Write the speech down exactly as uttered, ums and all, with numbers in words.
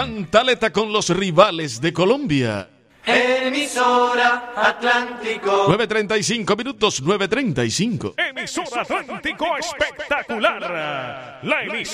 Cantaleta con los rivales de Colombia. Emisora Atlántico. nueve treinta y cinco minutos, nueve treinta y cinco. Emisora Atlántico espectacular. La emisora